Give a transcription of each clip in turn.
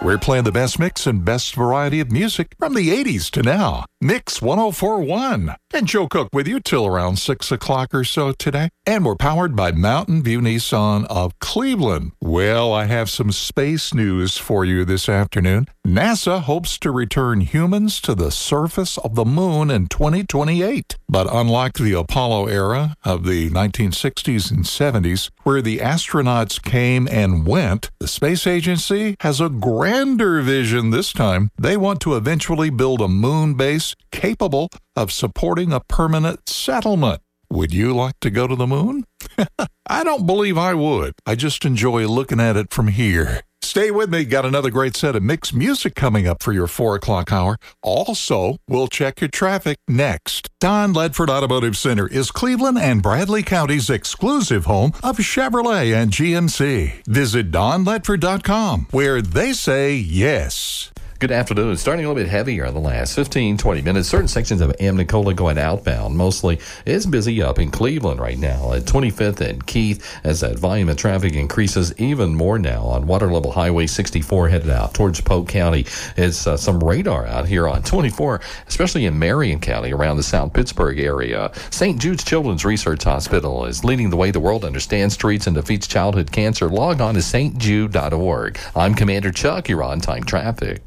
We're playing the best mix and best variety of music from the 80s to now. Mix 1041. And Joe Cook with you till around 6 o'clock or so today. And we're powered by Mountain View Nissan of Cleveland. Well, I have some space news for you this afternoon. NASA hopes to return humans to the surface of the moon in 2028. But unlike the Apollo era of the 1960s and 70s, where the astronauts came and went, the space agency has a grander vision this time. They want to eventually build a moon base capable of supporting a permanent settlement. Would you like to go to the moon? I don't believe I would. I just enjoy looking at it from here. Stay with me. Got another great set of mixed music coming up for your 4 o'clock hour. Also, we'll check your traffic next. Don Ledford Automotive Center is Cleveland and Bradley County's exclusive home of Chevrolet and GMC. Visit donledford.com, where they say yes. Good afternoon. Starting a little bit heavier in the last 15, 20 minutes. Certain sections of M. Nicola going outbound. Mostly it's busy up in Cleveland right now at 25th and Keith as that volume of traffic increases even more now on Water Level Highway 64 headed out towards Polk County. It's some radar out here on 24, especially in Marion County around the South Pittsburgh area. St. Jude's Children's Research Hospital is leading the way the world understands, treats, and defeats childhood cancer. Log on to stjude.org. I'm Commander Chuck. You're on time traffic.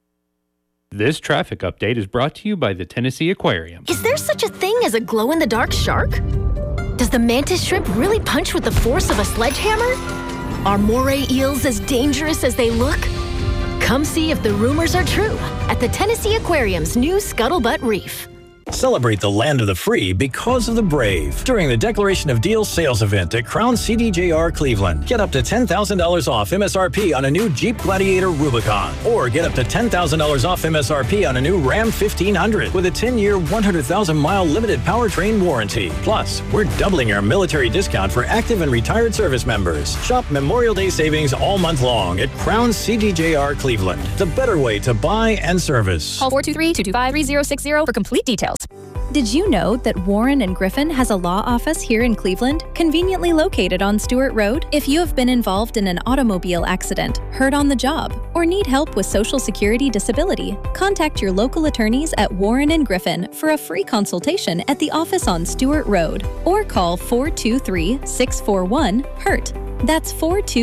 This traffic update is brought to you by the Tennessee Aquarium. Is there such a thing as a glow-in-the-dark shark? Does the mantis shrimp really punch with the force of a sledgehammer? Are moray eels as dangerous as they look? Come see if the rumors are true at the Tennessee Aquarium's new Scuttlebutt Reef. Celebrate the land of the free because of the brave during the Declaration of Deals sales event at Crown CDJR Cleveland. Get up to $10,000 off MSRP on a new Jeep Gladiator Rubicon, or get up to $10,000 off MSRP on a new Ram 1500 with a 10-year, 100,000-mile limited powertrain warranty. Plus, we're doubling our military discount for active and retired service members. Shop Memorial Day savings all month long at Crown CDJR Cleveland. The better way to buy and service. Call 423-225-3060 for complete details. Did you know that Warren and Griffin has a law office here in Cleveland, conveniently located on Stewart Road? If you have been involved in an automobile accident, hurt on the job, or need help with Social Security disability, contact your local attorneys at Warren and Griffin for a free consultation at the office on Stewart Road, or call 423-641-HURT. That's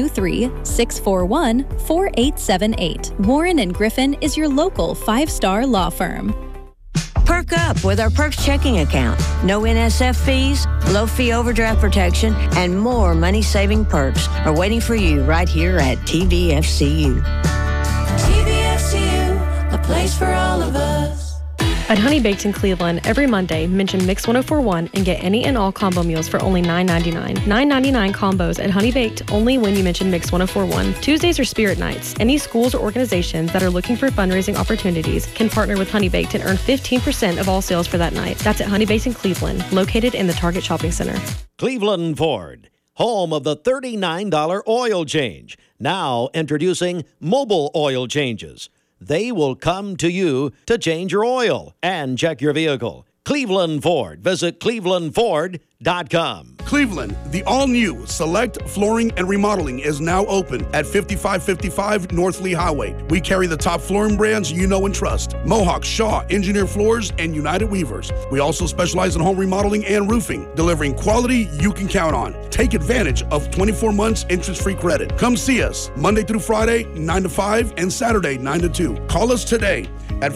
423-641-4878. Warren and Griffin is your local 5-star law firm. Perk up with our Perks checking account. No NSF fees, low fee overdraft protection, and more money-saving perks are waiting for you right here at TVFCU. TVFCU, a place for all of us. At Honey Baked in Cleveland, every Monday, mention Mix 1041 and get any and all combo meals for only $9.99. $9.99 combos at Honey Baked only when you mention Mix 1041. Tuesdays are Spirit Nights. Any schools or organizations that are looking for fundraising opportunities can partner with Honey Baked and earn 15% of all sales for that night. That's at Honey Baked in Cleveland, located in the Target Shopping Center. Cleveland Ford, home of the $39 oil change. Now introducing mobile oil changes. They will come to you to change your oil and check your vehicle. Cleveland Ford. Visit clevelandford.com. Cleveland, the all-new Select Flooring and Remodeling is now open at 5555 North Lee Highway. We carry the top flooring brands you know and trust: Mohawk, Shaw, Engineer Floors, and United Weavers. We also specialize in home remodeling and roofing, delivering quality you can count on. Take advantage of 24 months interest-free credit. Come see us Monday through Friday, 9 to 5, and Saturday, 9 to 2. Call us today at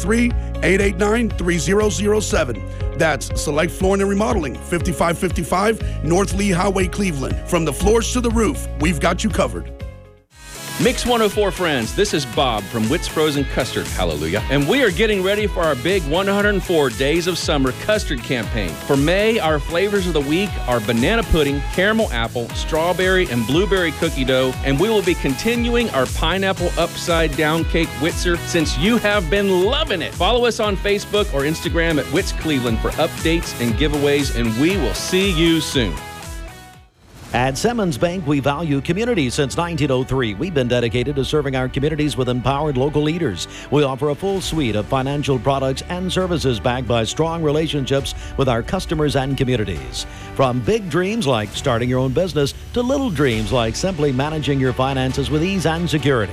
423-889-3007. That's Select Flooring and Remodeling, 5555 North Lee Highway, Cleveland. From the floors to the roof, we've got you covered. Mix 104 friends, this is Bob from Witt's Frozen Custard, hallelujah. And we are getting ready for our big 104 Days of Summer custard campaign. For May, our flavors of the week are banana pudding, caramel apple, strawberry, and blueberry cookie dough. And we will be continuing our pineapple upside down cake Witzer since you have been loving it. Follow us on Facebook or Instagram at Witt's Cleveland for updates and giveaways, and we will see you soon. At Simmons Bank, we value community since 1903. We've been dedicated to serving our communities with empowered local leaders. We offer a full suite of financial products and services backed by strong relationships with our customers and communities. From big dreams like starting your own business to little dreams like simply managing your finances with ease and security.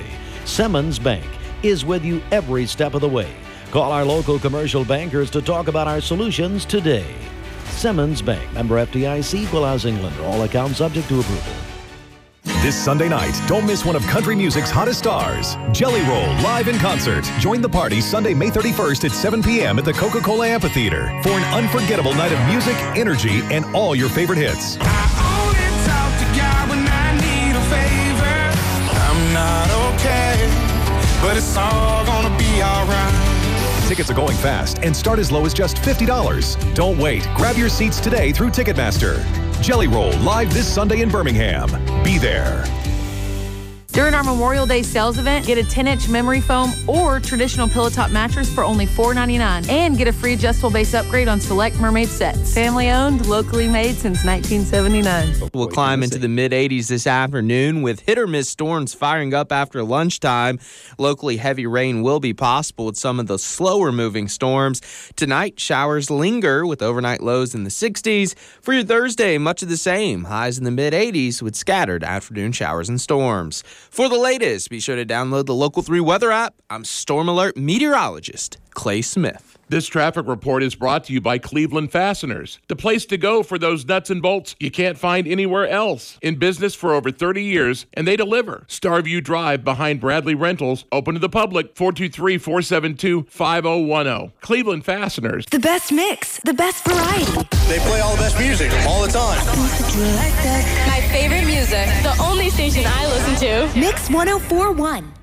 Simmons Bank is with you every step of the way. Call our local commercial bankers to talk about our solutions today. Simmons Bank, member FDIC, equal housing lender. All accounts subject to approval. This Sunday night, don't miss one of country music's hottest stars, Jelly Roll, live in concert. Join the party Sunday, May 31st at 7 p.m. at the Coca-Cola Amphitheater for an unforgettable night of music, energy, and all your favorite hits. I only talk to God when I need a favor. I'm not okay, but it's all gonna be alright. Tickets are going fast and start as low as just $50. Don't wait. Grab your seats today through Ticketmaster. Jelly Roll, live this Sunday in Birmingham. Be there. During our Memorial Day sales event, get a 10-inch memory foam or traditional pillow top mattress for only $4.99 and get a free adjustable base upgrade on select Mermaid sets. Family owned, locally made since 1979. We'll climb into the mid-80s this afternoon with hit-or-miss storms firing up after lunchtime. Locally, heavy rain will be possible with some of the slower-moving storms. Tonight, showers linger with overnight lows in the 60s. For your Thursday, much of the same. Highs in the mid-80s with scattered afternoon showers and storms. For the latest, be sure to download the Local 3 weather app. I'm Storm Alert meteorologist Clay Smith. This traffic report is brought to you by Cleveland Fasteners, the place to go for those nuts and bolts you can't find anywhere else. In business for over 30 years, and they deliver. Starview Drive behind Bradley Rentals, open to the public, 423-472-5010. Cleveland Fasteners. The best mix, the best variety. They play all the best music all the time. My favorite music, the only station I listen to. Mix 104.1.